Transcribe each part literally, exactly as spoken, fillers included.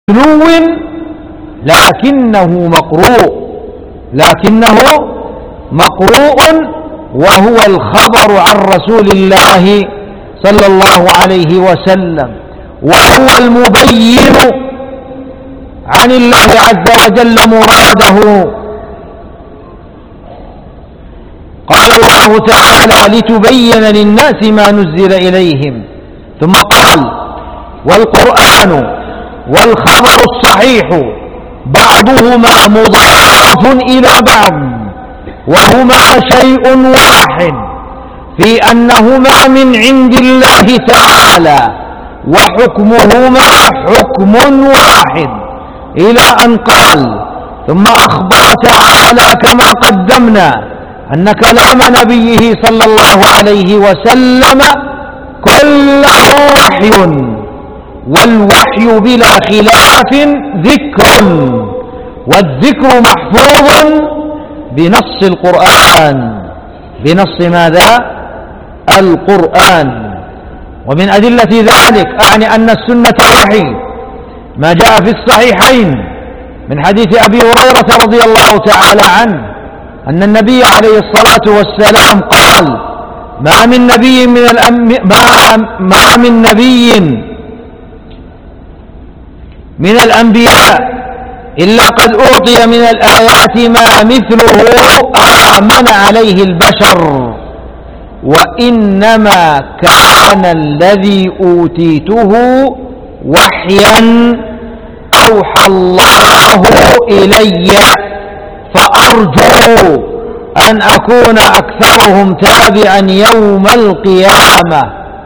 متلو لكنه مقروء لكنه مقروء وهو الخبر عن رسول الله صلى الله عليه وسلم، وهو المبين عن الله عز وجل مراده. قال الله تعالى لتبين للناس ما نزل إليهم، ثم قال والقرآن والخبر الصحيح بعضهما مضاف إلى بعض وهما شيء واحد في أنهما من عند الله تعالى وحكمهما حكم واحد، إلى أن قال ثم أخبر تعالى كما قدمنا أن كلام نبيه صلى الله عليه وسلم كله وحي، والوحي بلا خلاف ذكر، والذكر محفوظ بنص القرآن، بنص ماذا؟ القرآن. ومن أدلة ذلك أعني أن السنة وحي ما جاء في الصحيحين من حديث أبي هريرة رضي الله تعالى عنه أن النبي عليه الصلاة والسلام قال ما من نبي من الأنبياء ما, ما من نبي من الأنبياء إلا قد أعطي من الآيات ما مثله آمن عليه البشر، وإنما كان الذي أوتيته وحيا أوحى الله إلي، فأرجو أن أكون أكثرهم تابعا يوم القيامة.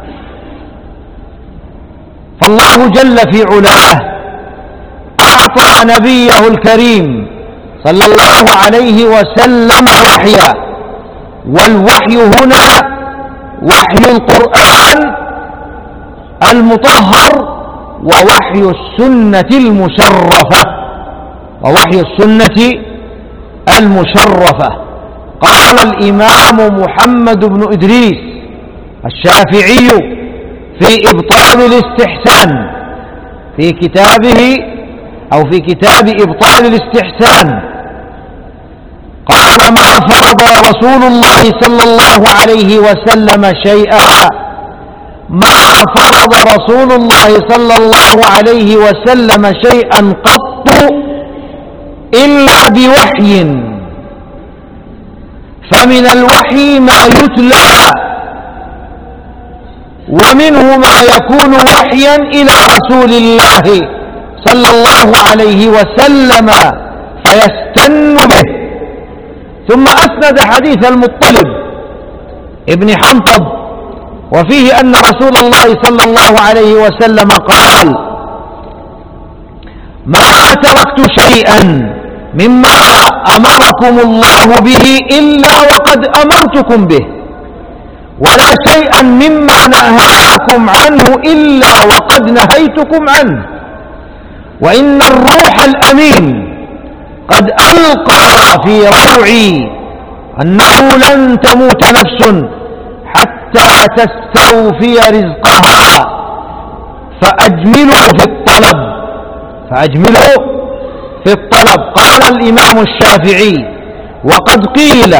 فالله جل في علاه أعطى نبيه الكريم صلى الله عليه وسلم وحيا، والوحي هنا وحي القرآن المطهر ووحي السنة المشرفة ووحي السنة المشرفة. قال الإمام محمد بن إدريس الشافعي في إبطال الاستحسان في كتابه أو في كتاب إبطال الاستحسان قال ما فرض رسول الله صلى الله عليه وسلم شيئا ما فرض رسول الله صلى الله عليه وسلم شيئا قط إلا بوحي، فمن الوحي ما يتلى ومنه ما يكون وحيا إلى رسول الله صلى الله عليه وسلم فيستن به. ثم أسند حديث المطلب ابن حنطب وفيه أن رسول الله صلى الله عليه وسلم قال ما تركت شيئا مما أمركم الله به إلا وقد أمرتكم به، ولا شيئا مما نهاكم عنه إلا وقد نهيتكم عنه، وإن الروح الأمين قد ألقى في روعي أنه لن تموت نفس حتى تستوفي رزقها فأجملوا في الطلب فأجملوا في الطلب. قال الإمام الشافعي وقد قيل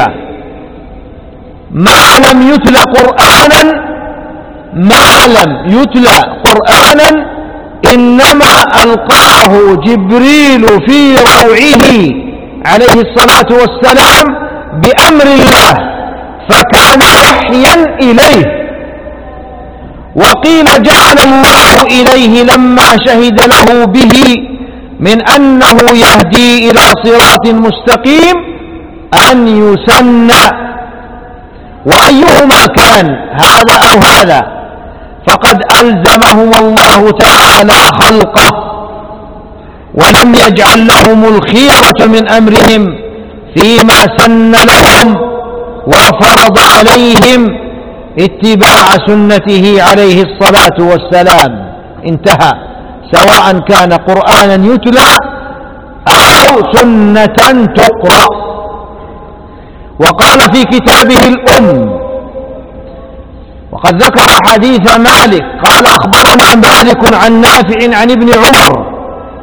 ما لم يتل قرآنا ما لم يتل قرآنا إنما ألقاه جبريل في روعه عليه الصلاة والسلام بأمر الله فكان وحيا إليه. وقيل جعل الله إليه لما شهد له به من أنه يهدي إلى صراط مستقيم أن يسنى، وأيهما كان هذا أو هذا فقد ألزمهم الله تعالى خلقه ولم يجعل لهم الخيرة من أمرهم فيما سن لهم وفرض عليهم اتباع سنته عليه الصلاة والسلام. انتهى، سواء كان قرآنا يتلى أو سنة تقرأ. وقال في كتابه الأم وقد ذكر حديث مالك قال أخبرنا مالك عن نافع عن ابن عمر